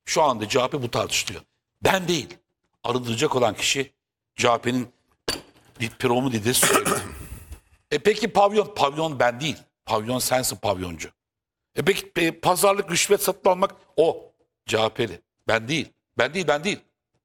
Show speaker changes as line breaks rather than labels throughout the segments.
Şu anda CHP bu tartışılıyor. Ben değil. Arındıracak olan kişi CHP'nin Piromu lideri söyledi. Peki pavyon? Pavyon ben değil. Pavyon sensin pavyoncu. Peki pazarlık, rüşvet satın almak o. CHP'li. Ben değil. Ben değil.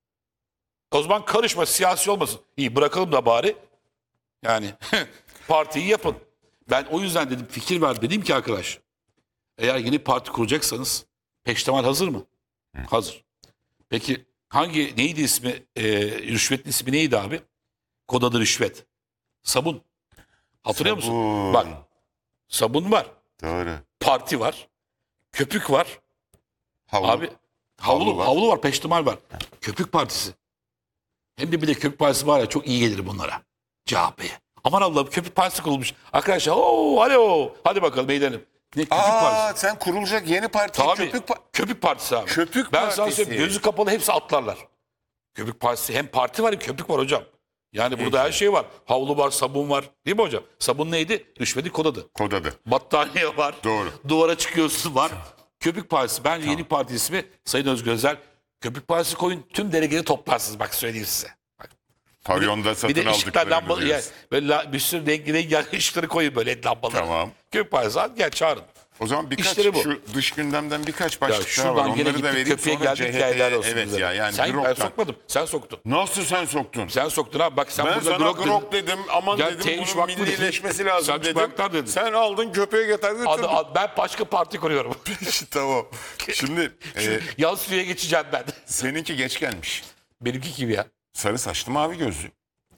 O zaman karışma, siyasi olmasın. İyi bırakalım da bari. Yani partiyi yapın. Ben o yüzden dedim, fikir ver. Dedim ki arkadaş, eğer yeni parti kuracaksanız peştemal hazır mı? Hazır. Peki neydi ismi? Rüşvetin ismi neydi abi? Kod adı rüşvet. Sabun. Hatırlıyor musun? Bak. Sabun var.
Doğru.
Parti var. Köpük var.
Havlu.
Abi havlu var, peştemal var. Köpük partisi. Hem de bir de köpük partisi var ya, çok iyi gelir bunlara. CHP'ye. Aman Allah'ım, köpük partisi kurulmuş. Arkadaşlar alo. Hadi bakalım eğlenelim. Ne köpük partisi?
Sen kurulacak yeni parti.
Tabii. Köpük partisi abi.
Köpük
ben sana
partisi.
söyleyeyim, gözü kapalı hepsi atlarlar. Köpük partisi, hem parti var hem köpük var hocam. Yani burada her şey var. Havlu var, sabun var. Değil mi hocam? Sabun neydi? Rüşvetin kod adı.
Kod adı.
Battaniye var.
Doğru.
Duvara çıkıyorsun var. Köpük partisi. Bence yeni parti ismi Sayın Özgür Özel. Köpük partisi koyun, tüm delegeleri toplarsınız. Bak söyleyeyim size. Bak.
Pavyonda satın
Bir de ışıklar,
aldıklarını
lambalı. Yani,
biliyoruz.
böyle bir sürü renkli ışıkları koyun, böyle lambaları.
Tamam.
Köpük partisi. Hadi gel çağırın.
O zaman birkaç
İşleri bu.
şu dış gündemden birkaç başlık daha var.
Şuradan gene
Onları da
gittik
vereyim,
köpeğe
sonra
geldik,
CHP'ye.
helal olsun
Evet
bize.
ya, yani
ben
Grok'tan.
sokmadım. Sen soktun.
Nasıl sen soktun?
Sen soktun abi. Bak sen
Ben
burada
sana
Grok
Grok dedim, aman
Gel,
dedim,
Teymiş
bunun
Vakfı
millileşmesi
dedin.
lazım
Selçuk
dedim.
Bayraktar dedin.
Sen aldın köpeğe getirdin.
Ben başka parti kuruyorum.
Tamam. Şimdi
Yan suya geçeceğim ben.
seninki geç gelmiş.
Benimki gibi ya.
Sarı saçlı mavi gözlü.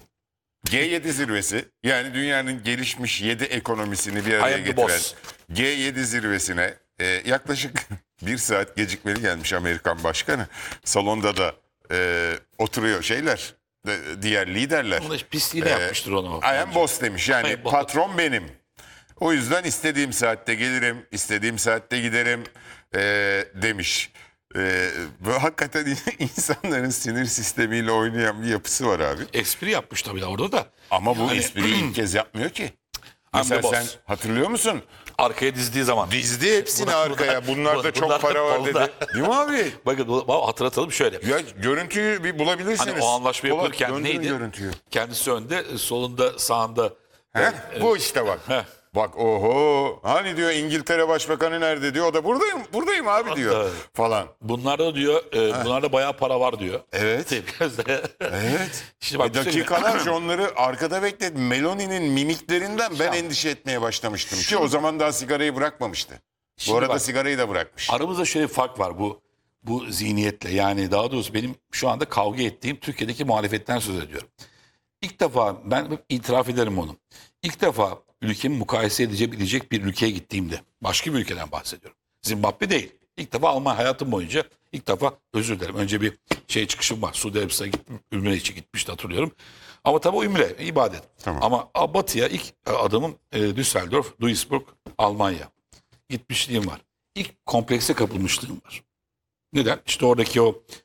G7 zirvesi, yani dünyanın gelişmiş 7 ekonomisini bir
I
araya
am the
getiren
boss.
G7 zirvesine yaklaşık 1 saat gecikmeli gelmiş Amerikan başkanı. Salonda da oturuyor diğer liderler.
Bunu pisliğine yapmıştır onu.
I am boss demiş, yani
I am boss.
patron benim. O yüzden istediğim saatte gelirim, istediğim saatte giderim demiş. Ve hakikaten insanların sinir sistemiyle oynayan bir yapısı var abi.
Espri yapmış tabii orada da.
Ama bu
Yani-
espriyi ilk kez yapmıyor ki.
I'm
Mesela
the boss.
sen hatırlıyor musun?
Arkaya dizdiği zaman.
Dizdi hepsini arkaya. Bunlarda çok
bunlar da
para var
kolda.
dedi. Değil mi abi?
Bakın hatırlatalım şöyle.
Ya görüntüyü bir bulabilirsiniz.
Hani o anlaşma
Polat,
yapılırken
döndürün
neydi?
görüntüyü.
Kendisi önde, solunda, sağında.
Bu işte bak.
Heh.
Bak hani diyor İngiltere Başbakanı nerede diyor. O da buradayım abi diyor
Evet.
falan.
Bunlarda diyor, bunlarda bayağı para var diyor.
Evet.
Biraz da.
Evet.
Şimdi bak,
Dakikalarca onları arkada bekledim. Meloni'nin mimiklerinden ben endişe etmeye başlamıştım. Ki o zaman daha sigarayı bırakmamıştı. Bu
Şimdi
arada
bak,
sigarayı da bırakmış.
aramızda şöyle bir fark var bu zihniyetle. Yani daha doğrusu benim şu anda kavga ettiğim Türkiye'deki muhalefetten söz ediyorum. İlk defa ben itiraf ederim onu. İlk defa ülkemi mukayese edebilecek bir ülkeye gittiğimde, başka bir ülkeden bahsediyorum. Zimbabwe değil. İlk defa Alman hayatım boyunca ilk defa, özür dilerim, önce bir çıkışım var. Suudi Arabistan'a gittim. Ümre için gitmişti, hatırlıyorum. Ama tabii o ümre, ibadet.
Tamam.
Ama batıya ilk adımım Düsseldorf, Duisburg, Almanya. Gitmişliğim var. İlk komplekse kapılmışlığım var. Neden? İşte oradaki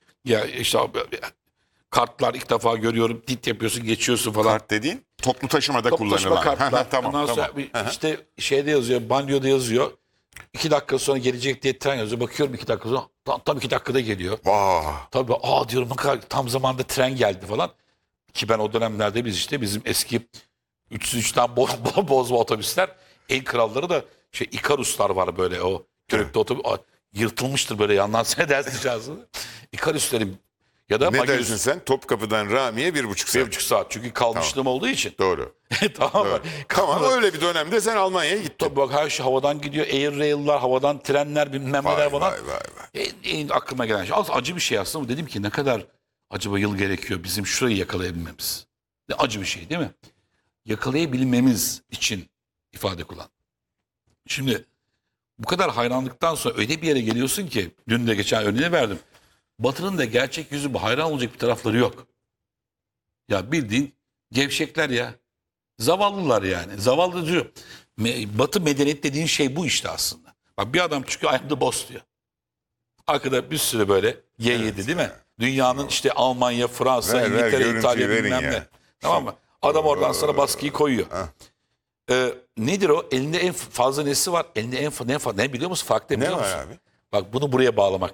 kartlar ilk defa görüyorum. Dit yapıyorsun, geçiyorsun falan.
Kart dediğin toplu taşımada
Toplu taşıma
kullanılan.
kartlar.
Tamam.
Ondan sonra işte şeyde yazıyor, banyoda yazıyor. 2 dakika sonra gelecek diye tren yazıyor. Bakıyorum 2 dakika sonra tam 2 dakikada geliyor.
Vah.
Tabii diyorum, ne kadar tam zamanda tren geldi falan. Ki ben o dönemlerde bizim eski 303'ten bozma otobüsler, en kralları da Ikaruslar var böyle, o körükte otobüs yırtılmıştır böyle yandan seyredersin şansını. Ikaruslerin ya da
Ne
Magirus.
dersin sen? Topkapı'dan Rami'ye 1,5 saat.
1,5 saat, çünkü kalmışlığım olduğu için.
Doğru.
Tamam mı?
Doğru. Tamam, öyle bir dönemde sen Almanya'ya gittin.
Tabii bak, her şey havadan gidiyor. Air Rail'lar, havadan trenler, bilmem neler falan. En aklıma gelen şey. Acı bir şey aslında. Dedim ki ne kadar acaba yıl gerekiyor bizim şurayı yakalayabilmemiz. Ne acı bir şey değil mi? Yakalayabilmemiz için ifade kullan. Şimdi bu kadar hayranlıktan sonra öyle bir yere geliyorsun ki, dün de geçen örneğini verdim. Batı'nın da gerçek yüzü, bu hayran olacak bir tarafları yok. Ya bildiğin gevşekler ya. Zavallılar yani. Zavallıcı. Batı medeniyet dediğin şey bu işte aslında. Bak, bir adam çıkıyor, I am the boss diyor. Arkada bir sürü böyle G7 değil mi? Dünyanın işte Almanya, Fransa,
Ver,
İngiltere,
görüntüyü
İtalya,
verin
bilmem
ya.
ne. Tamam mı? Adam oradan sana baskıyı koyuyor. Nedir o? Elinde en fazla nesi var? Elinde ne biliyor musun? Fark ne biliyor
Ne var
musun?
abi?
Bak, bunu buraya bağlamak